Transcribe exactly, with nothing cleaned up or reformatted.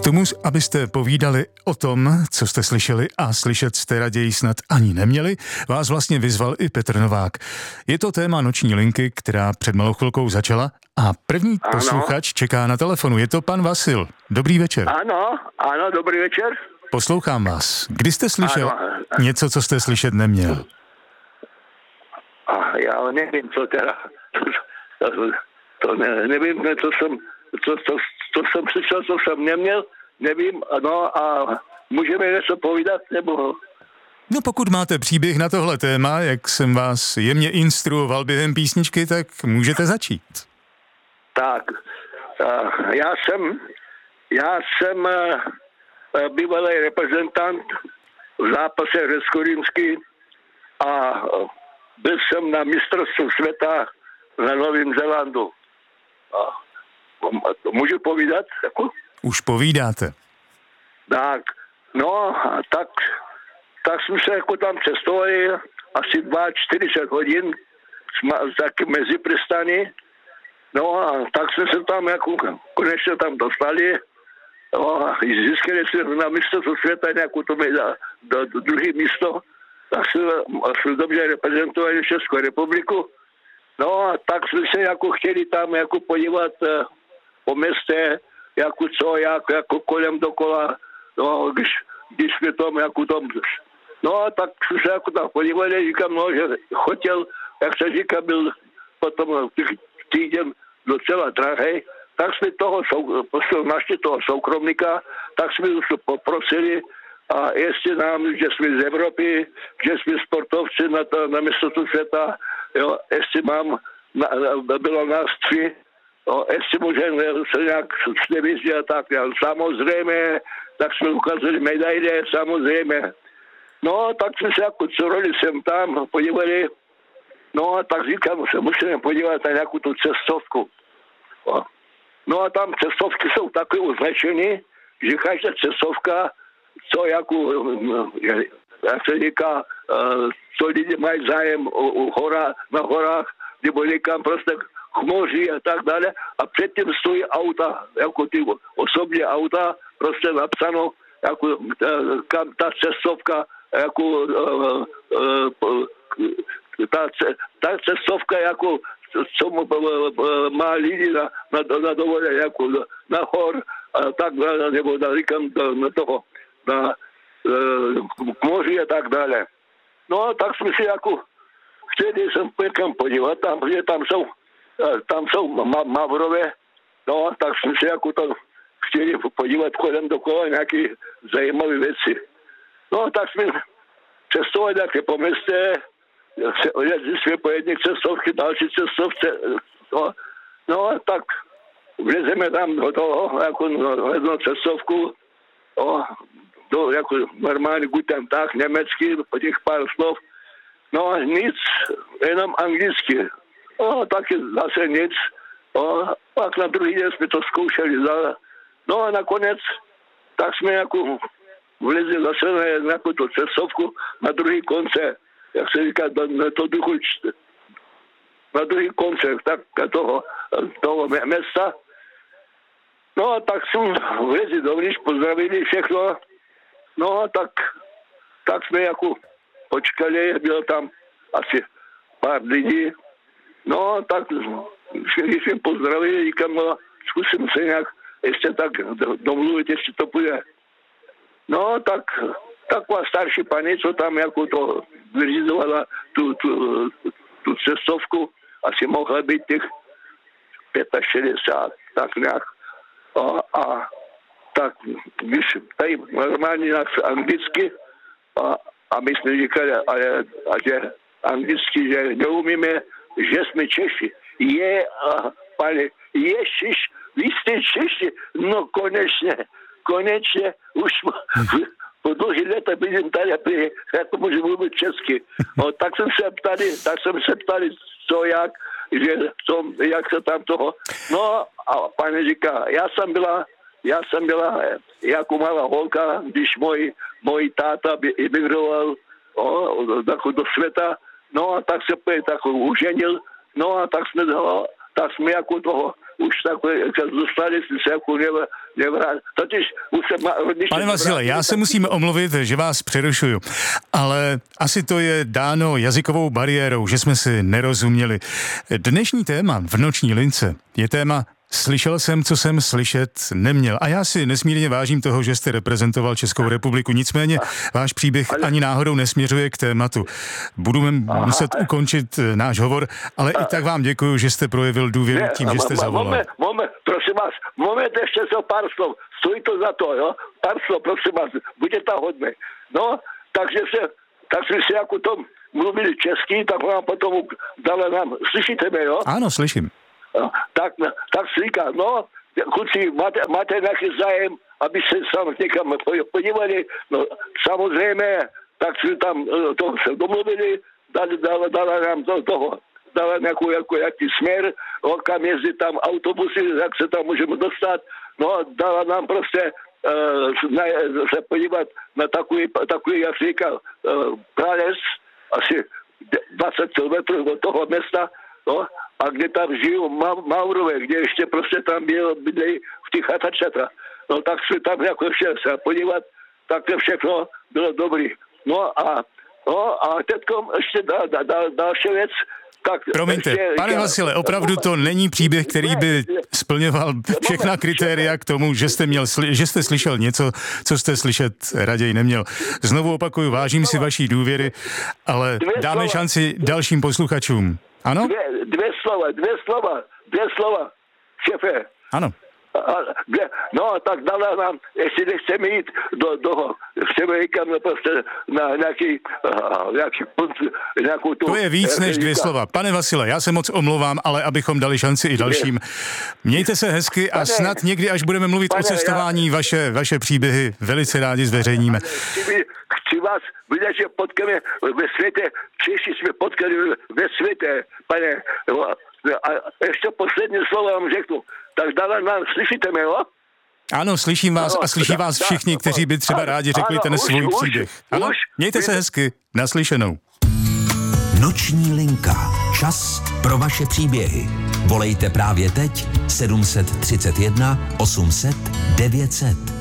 tomu, abyste povídali o tom, co jste slyšeli a slyšet jste raději snad ani neměli, vás vlastně vyzval i Petr Novák. Je to téma Noční linky, která před malou chvilkou začala a první ano. posluchač čeká na telefonu. Je to pan Vasil. Dobrý večer. Ano, ano, dobrý večer. Poslouchám vás. Kdy jste slyšel ano. něco, co jste slyšet neměl? A já nevím, co teda. To, to ne, nevím, co jsem, co, co, co jsem slyšel, co jsem neměl. Nevím, no a můžeme něco povídat, nebo... No pokud máte příběh na tohle téma, jak jsem vás jemně instruoval během písničky, tak můžete začít. Tak, já jsem, já jsem bývalý reprezentant v zápase Řecko-Rýmský a byl jsem na mistrovství světa na Novém Zélandu. Můžu povídat? Jako? Už povídáte. Tak, no, tak, tak jsme se jako tam cestovali asi čtyřicet dva hodin taky mezi přistany. No a tak jsme se tam jako konečně tam dostali. No, a získali jsme na mistrovství světa nějakou to do, do, do druhé místo. Tak jsme, jsme dobře reprezentovali Českou republiku. No a tak jsme se jako chtěli tam jako podívat uh, po městě, jako co, jak, jako kolem dokola, no, když, když jsme tam, jako tam, no a tak jsme se jako tam podívali, říkám, no, že hotel, jak se říká, byl potom týden docela drahý, tak jsme toho, prostě našli toho soukromníka, tak jsme se poprosili, a jestli nám, že jsme z Evropy, že jsme sportovci na, to, na mistrovství světa, jo, jestli mám, na, bylo nás tři, no, jestli můžeme se nějak s nevízdě a tak, já, samozřejmě, tak jsme ukázali medaile, samozřejmě. No, tak jsme se jako coroli sem tam, podívali, no a tak říkám, se musíme podívat na nějakou tu cestovku. No a tam cestovky jsou takové označeny, že každá cestovka, co jako, jak se říká, co lidi mají zájem o, o hora, na horách, nebo někam prostě k moři a tak dále. A předtím stojí auta, jako ty osobní auta, prostě napsáno, jako kam ta cestovka, jako ta, ta cestovka, jako co má lidi na, na, na dovolené, jako na hor, a tak dále, nebo na, říkám, na toho, na k moři a tak dále. No a tak jsme si jako chtěli jsem někam podívat, tam, protože tam jsou, tam jsou ma- Mavrové, no a tak jsme si jako tam chtěli podívat kolem dokola nějaké zajímavé věci. No a tak jsme cestovali také po městě, jezdili jsme po jedné cestovky, další cestovce, no, no a tak vlezeme tam do toho, jako na jednu cestovku, no, do, jako normálně guten tag, německý, po těch pár slov. No a nic, jenom anglicky. No taky zase nic. No, pak na druhý den jsme to zkoušeli. No a nakonec, tak jsme jako vlezli zase na nějakou tu cestovku na druhý konce, jak se říká, na to druhý, na druhý konce tak, toho, toho města. No a tak jsme vlezli dovnitř, pozdravili všechno. No a tak, tak jsme jako počkali, bylo tam asi pár lidí. No a tak všichni jsme pozdravili, říkám, no zkusím se nějak ještě tak domluvit, jestli to půjde. No tak taková starší paní, co tam jako to vyřizovala tu, tu, tu cestovku, asi mohla být těch šedesát pět, tak nějak. A, a tak, když tady normálně nás anglicky, a, a my jsme říkali, ale, a že anglicky, že neumíme, že jsme Češi. Je, a, pane, ježiš, vy jste Češi, no konečně, konečně, už po dlouhý leta bydlím tady, jak to můžu mluvit česky. No, tak jsem se ptali, tak jsem se ptali, co jak, že, co, jak se tam toho, no a pane říká, já jsem byla, Já jsem byla jako malá holka, když můj, můj táta emigroval o, do světa, no a tak se tak uženil, no a tak jsme, tak jsme jako toho už takové, jak dostali se jako nevrát. Nevrát. Totiž už se má... Pane Vasile, já se musím omluvit, že vás přerušuju, ale asi to je dáno jazykovou bariérou, že jsme si nerozuměli. Dnešní téma v Noční lince je téma Slyšel jsem, co jsem slyšet neměl. A já si nesmírně vážím toho, že jste reprezentoval Českou republiku. Nicméně váš příběh ani náhodou nesměřuje k tématu. Budeme muset ukončit náš hovor, ale i tak vám děkuju, že jste projevil důvěru tím, že jste zavolal. Moment, moment, prosím vás, moment ještě so pár slov. Stojí to za to, jo? Pár slov, prosím vás, buďte hodný. No, takže se, tak jsme si jako tom mluvili česky, tak vám potom dala nám, slyšíte mě, jo? Ano, slyším. Tak, tak si říká, no, kluci, máte, máte nějaký zájem, aby se sám někam podívali, no samozřejmě, tak si tam to se domluvili, dali, dala, dala nám to, toho, dala nějakou, jako, jaký směr, o, kam jezdí tam autobusy, jak se tam můžeme dostat, no, dala nám prostě uh, na, se podívat na takový, takový jak se říká, uh, prales, asi dvacet kilometrů od toho města, no, a kde tam žijou Ma- Maurové, kde ještě prostě tam byl, bydlej v těch chatačata. No tak se tam jako ještě se podívat, tak to všechno bylo dobrý. No a, no a teďkom ještě da, da, da, další věc. Tak promiňte, ještě, pane já, Vasile, opravdu to není příběh, který by splňoval všechna kritéria k tomu, že jste, měl, že jste slyšel něco, co jste slyšet raději neměl. Znovu opakuju, vážím si vaší důvěry, ale dáme šanci dalším posluchačům. Ano? Dvě, dvě slova, dvě slova, dvě slova, šefe. Ano. A, dvě, no, tak dala nám, jestli nechceme jít do toho, chceme někam prostě na nějaký, uh, nějaký nějakou tu... To je víc než dvě slova. Pane Vasile, já se moc omlouvám, ale abychom dali šanci i dalším. Mějte se hezky a snad někdy, až budeme mluvit o cestování, vaše, vaše příběhy velice rádi zveřejníme. Chci vás vidět, že potkáme ve světě, Češi jsme potkali ve světě, pane. A ještě poslední slovo vám řeknu. Tak dále nám, slyšíte mě, jo? Ano, slyším vás a slyší vás všichni, kteří by třeba rádi řekli ten svůj příběh. Ano, mějte se hezky, naslyšenou. Noční linka. Čas pro vaše příběhy. Volejte právě teď sedm set třicet jedna osm set devět set.